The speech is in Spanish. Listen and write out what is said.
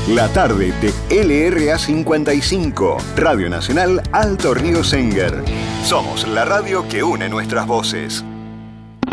La tarde de LRA 55, Radio Nacional Alto Río Sénger. Somos la radio que une nuestras voces.